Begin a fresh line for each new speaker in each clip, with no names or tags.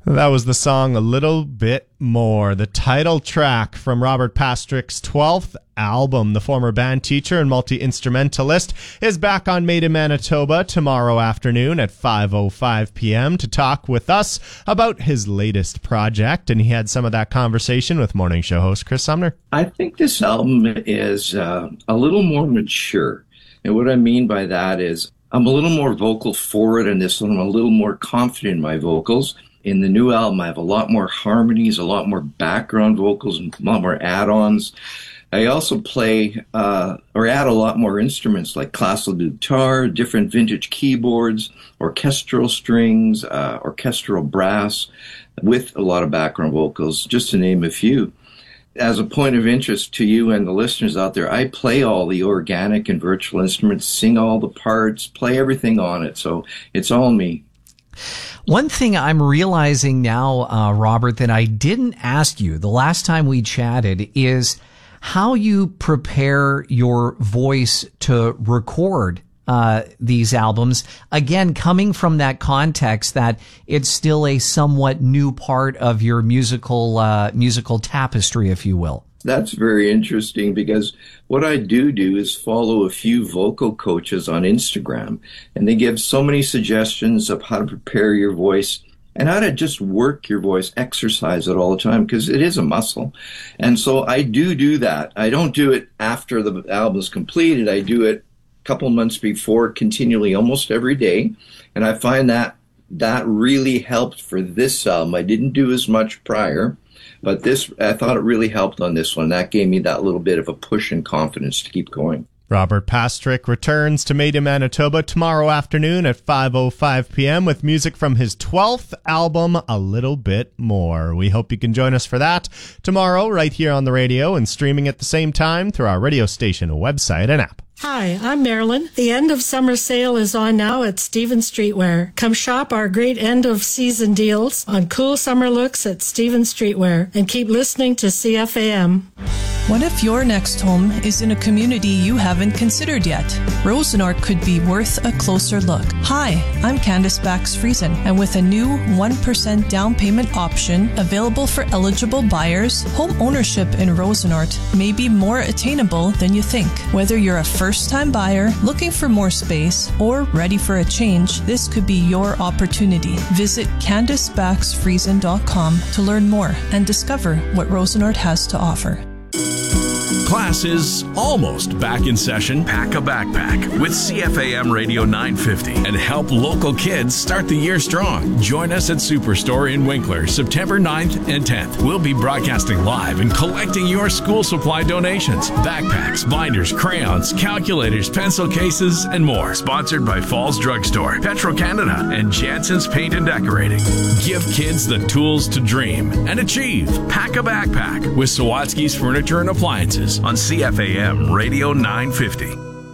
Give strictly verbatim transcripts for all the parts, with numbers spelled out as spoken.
That was the song A Little Bit More, the title track from Robert Pastrick's twelfth album. The former band teacher and multi-instrumentalist is back on Made in Manitoba tomorrow afternoon at five oh five p.m. to talk with us about his latest project, and he had some of that conversation with morning show host Chris Sumner.
I think this album is uh, a little more mature, and what I mean by that is I'm a little more vocal forward in this one. I'm a little more confident in my vocals. In the new album, I have a lot more harmonies, a lot more background vocals, and a lot more add-ons. I also play uh, or add a lot more instruments like classical guitar, different vintage keyboards, orchestral strings, uh, orchestral brass, with a lot of background vocals, just to name a few. As a point of interest to you and the listeners out there, I play all the organic and virtual instruments, sing all the parts, play everything on it, so it's all me.
One thing I'm realizing now, uh, Robert, that I didn't ask you the last time we chatted is how you prepare your voice to record uh, these albums. Again, coming from that context that it's still a somewhat new part of your musical uh, musical tapestry, if you will.
That's very interesting because what I do do is follow a few vocal coaches on Instagram, and they give so many suggestions of how to prepare your voice and how to just work your voice, exercise it all the time, because it is a muscle. And so I do do that. I don't do it after the album is completed. I do it a couple months before, continually, almost every day. And I find that that really helped for this album. I didn't do as much prior. But this, I thought it really helped on this one. That gave me that little bit of a push and confidence to keep going.
Robert Pastrick returns to Made in Manitoba tomorrow afternoon at five oh five p.m. with music from his twelfth album, A Little Bit More. We hope you can join us for that tomorrow right here on the radio and streaming at the same time through our radio station, website, and app.
Hi, I'm Marilyn. The end of summer sale is on now at Stevens Streetwear. Come shop our great end of season deals on cool summer looks at Stevens Streetwear and keep listening to C F A M.
What if your next home is in a community you haven't considered yet? Rosenort could be worth a closer look. Hi, I'm Candice Bax-Friesen, and with a new one percent down payment option available for eligible buyers, home ownership in Rosenort may be more attainable than you think. Whether you're a first-time buyer, looking for more space, or ready for a change, this could be your opportunity. Visit candice bax friesen dot com to learn more and discover what Rosenort has to offer.
Class is almost back in session. Pack a backpack with C F A M Radio nine fifty and help local kids start the year strong. Join us at Superstore in Winkler September ninth and tenth. We'll be broadcasting live and collecting your school supply donations. Backpacks, binders, crayons, calculators, pencil cases, and more. Sponsored by Falls Drugstore, Petro-Canada, and Jansen's Paint and Decorating. Give kids the tools to dream and achieve. Pack a backpack with Sawatsky's Furniture and Appliances on C F A M Radio nine fifty.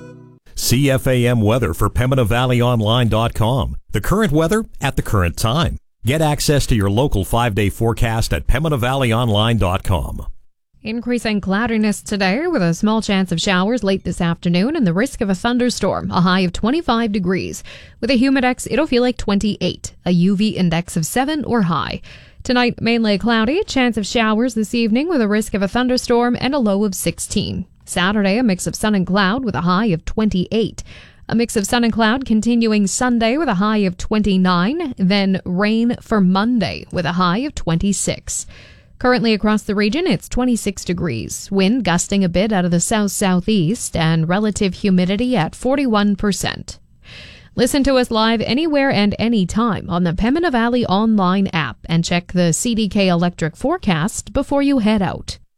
C F A M weather for Pembina Valley Online dot com. The current weather at the current time. Get access to your local five-day forecast at Pembina Valley Online dot com.
Increasing cloudiness today with a small chance of showers late this afternoon and the risk of a thunderstorm, a high of twenty-five degrees. With a humidex, it'll feel like twenty-eight, a U V index of seven or high. Tonight, mainly cloudy, chance of showers this evening with a risk of a thunderstorm and a low of sixteen. Saturday, a mix of sun and cloud with a high of twenty-eight. A mix of sun and cloud continuing Sunday with a high of twenty-nine. Then rain for Monday with a high of twenty-six. Currently across the region, it's twenty-six degrees. Wind gusting a bit out of the south-southeast and relative humidity at forty-one percent. Listen to us live anywhere and anytime on the Pembina Valley Online app and check the C D K Electric forecast before you head out.